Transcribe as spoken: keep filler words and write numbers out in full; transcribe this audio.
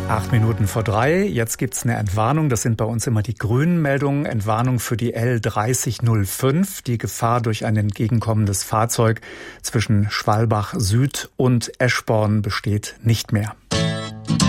Acht Minuten vor drei. Jetzt gibt's eine Entwarnung. Das sind bei uns immer die grünen Meldungen. Entwarnung für die L dreißig null fünf. Die Gefahr durch ein entgegenkommendes Fahrzeug zwischen Schwalbach Süd und Eschborn besteht nicht mehr.